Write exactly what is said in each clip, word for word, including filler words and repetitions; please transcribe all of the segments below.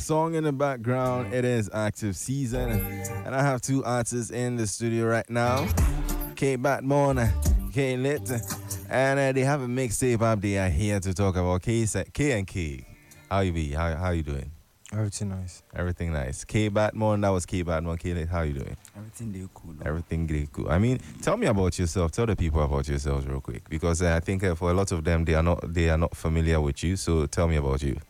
song in the background, it is Active Season. And I have two artists in the studio right now. K Batmon, K Lit. And uh, they have a mixtape up. They are here to talk about K, K and K. How you be? How, how you doing? Everything nice. Everything nice. K Batmon, that was K Batmon. K Lit, how you doing? Everything they cool. No? Everything great, cool. I mean, tell me about yourself. Tell the people about yourselves real quick, because uh, I think uh, for a lot of them, they are not they are not familiar with you. So tell me about you.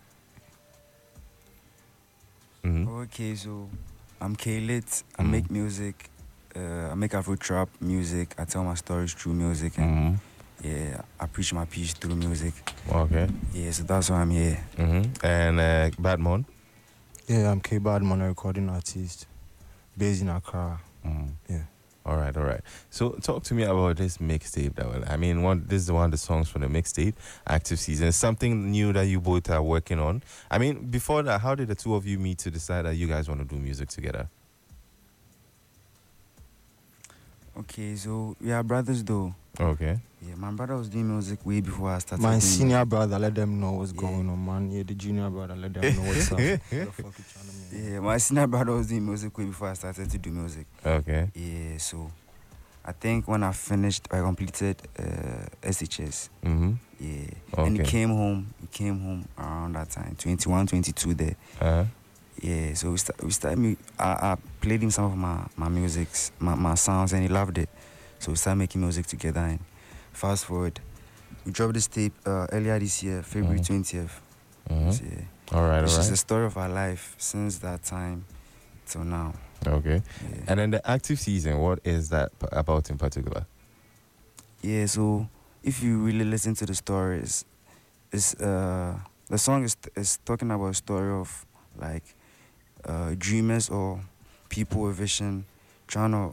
Mm-hmm. Okay, so I'm K-Lit. I Mm-hmm. make music. Uh, I make Afro trap music. I tell my stories through music, and Mm-hmm. yeah, I preach my peace through music. Okay. Yeah, so that's why I'm here. Mm-hmm. And uh, Batmon. Yeah, I'm K Badman, a recording artist based in Accra. Mm-hmm. Yeah. All right, all right. So talk to me about this mixtape. That will, I mean, one this is one of the songs from the mixtape, Active Season. It's something new that you both are working on. I mean, before that, how did the two of you meet to decide that you guys want to do music together? Okay, so we are brothers though. Okay. Yeah, my brother was doing music way before I started. My doing senior brother, let them know what's Yeah. going on, man. Yeah, the junior brother, let them know what's up. What the fuck you trying to music. mean? Yeah, my senior brother was doing music way before I started to do music. Okay. Yeah, so I think when I finished, I completed uh, S H S. Mm-hmm. Yeah, and he Okay. came home. He came home around that time, twenty-one, twenty-two there. Uh-huh. Yeah, so we start, we started. Me, I, I played him some of my my musics, my my sounds, and he loved it. So we started making music together. And fast forward, we dropped this tape uh, earlier this year, February twentieth. Mm-hmm. So, yeah, All right, it's all just the right. story of our life since that time till now. Okay. Yeah. And then the Active Season, what is that p- about in particular? Yeah, so if you really listen to the stories, it's uh the song is is talking about a story of like uh dreamers or people with vision trying to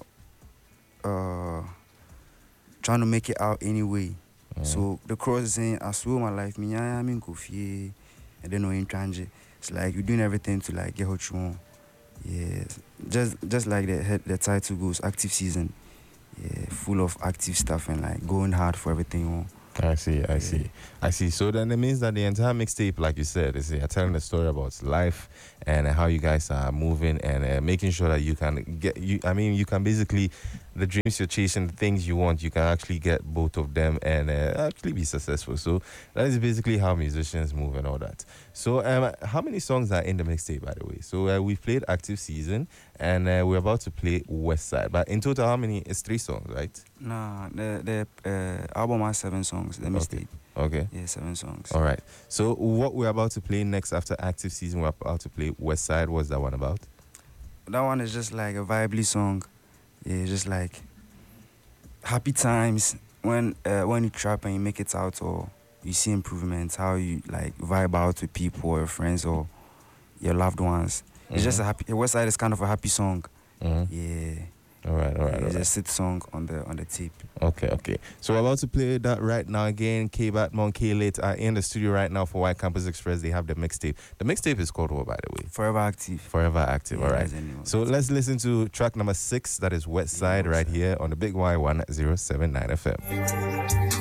uh trying to make it out anyway. Mhm. So the cross is saying I swear my life, me I am in Kofi and then no in Tranje. It's like you're doing everything to like get what you want. Yeah. Just just like the head the title goes, Active Season. Yeah, full of active stuff and like going hard for everything you want. I see, I Yeah. see, I see. So then it means that the entire mixtape, like you said, is uh, telling the story about life and uh, how you guys are moving and uh, making sure that you can get you. I mean, you can basically the dreams you're chasing, the things you want, you can actually get both of them and uh, actually be successful. So that is basically how musicians move and all that. So um, how many songs are in the mixtape, by the way? So uh, we've played Active Season and uh, we're about to play West Side. But in total, how many? It's three songs, right? Nah, the the uh, album has seven songs. The mistake. Okay. Yeah, seven songs. All right. So what we're about to play next after Active Season, we're about to play West Side. What's that one about? That one is just like a vibely song. Yeah, just like happy times when uh, when you trap and you make it out or you see improvements, how you like vibe out with people or your friends or your loved ones. It's just a happy. West Side is kind of a happy song. Mm-hmm. Yeah. All right, all right, Yeah, all it's a right. sit song on the on the tape. Okay, okay. So we're about to play that right now again. K Batmon, K Lit are in the studio right now for White Campus Express. They have the mixtape. The mixtape is called what, by the way? Forever Active. Forever Active. Yeah, All right. that's the name of So it. let's listen to track number six. That is West Yeah, Side West right Side. here on the Big Y one oh seven nine F M.